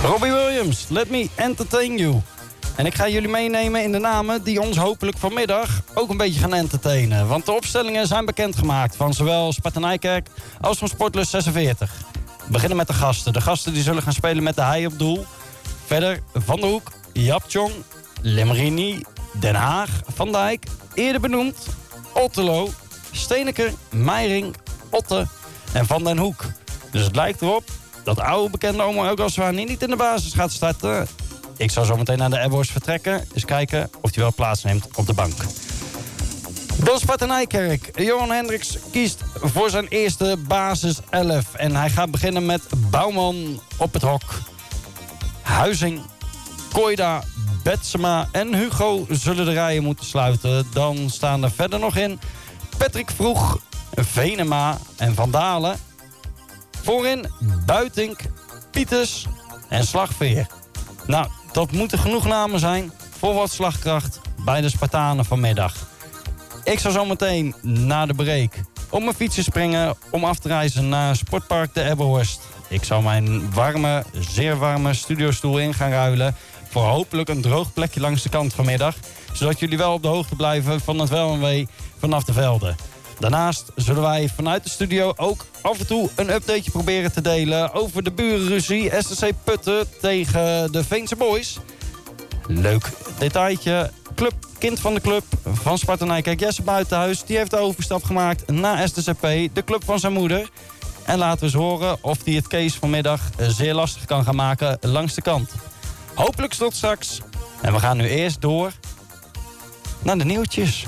Robbie Williams, Let Me Entertain You. En ik ga jullie meenemen in de namen die ons hopelijk vanmiddag ook een beetje gaan entertainen. Want de opstellingen zijn bekendgemaakt van zowel Sparta Nijkerk als van Sportlust 46. We beginnen met de gasten. De gasten die zullen gaan spelen met de Hei op doel. Verder Van der Hoek, Japchong, Lemmerini, Den Haag, Van Dijk, eerder benoemd, Otterlo, Steeneker, Meiring, Otte en Van den Hoek. Dus het lijkt erop dat oude bekende Omar El Ghazouani niet in de basis gaat starten. Ik zou zo meteen naar de Airborns vertrekken. Eens kijken of hij wel plaatsneemt op de bank. Dan Sparta Nijkerk. Johan Hendricks kiest voor zijn eerste basis 11. En hij gaat beginnen met Bouwman op het hok. Huizing, Koida, Betsema en Hugo zullen de rijen moeten sluiten. Dan staan er verder nog in Patrick Vroeg, Venema en Van Dalen. Voorin Buitink, Pieters en Slagveer. Nou, dat moeten genoeg namen zijn voor wat slagkracht bij de Spartanen vanmiddag. Ik zou zo meteen na de break op mijn fietsje springen om af te reizen naar Sportpark de Ebbenhorst. Ik zou mijn warme, zeer warme studiostoel in gaan ruilen voor hopelijk een droog plekje langs de kant vanmiddag, zodat jullie wel op de hoogte blijven van het wel en wee vanaf de velden. Daarnaast zullen wij vanuit de studio ook af en toe een updateje proberen te delen over de burenruzie SSC Putten tegen de Veense Boys. Leuk detailtje. Kind van de club van Sparta Nijkerk, Jesse Buitenhuis, die heeft de overstap gemaakt naar SSCP, de club van zijn moeder. En laten we eens horen of hij het Kees vanmiddag zeer lastig kan gaan maken langs de kant. Hopelijk tot straks. En we gaan nu eerst door naar de nieuwtjes.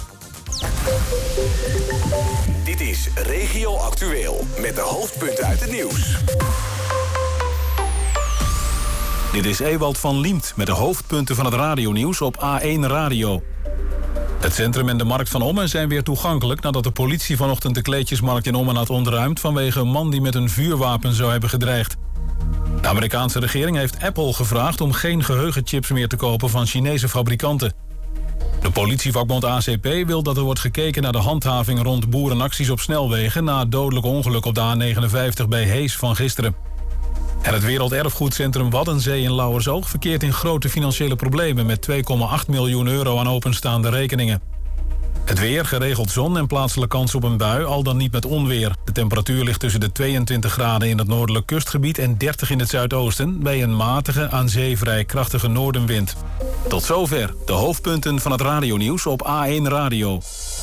Dit is Regio Actueel met de hoofdpunten uit het nieuws. Dit is Ewald van Liemt met de hoofdpunten van het radionieuws op A1 Radio. Het centrum en de markt van Ommen zijn weer toegankelijk nadat de politie vanochtend de kleedjesmarkt in Ommen had ontruimd vanwege een man die met een vuurwapen zou hebben gedreigd. De Amerikaanse regering heeft Apple gevraagd om geen geheugenchips meer te kopen van Chinese fabrikanten. De politievakbond ACP wil dat er wordt gekeken naar de handhaving rond boerenacties op snelwegen na het dodelijk ongeluk op de A59 bij Hees van gisteren. En het Werelderfgoedcentrum Waddenzee in Lauwersoog verkeert in grote financiële problemen met 2,8 miljoen euro aan openstaande rekeningen. Het weer, geregeld zon en plaatselijke kans op een bui, al dan niet met onweer. De temperatuur ligt tussen de 22 graden in het noordelijk kustgebied en 30 in het zuidoosten, bij een matige, aan zee vrij krachtige noordenwind. Tot zover de hoofdpunten van het radionieuws op A1 Radio.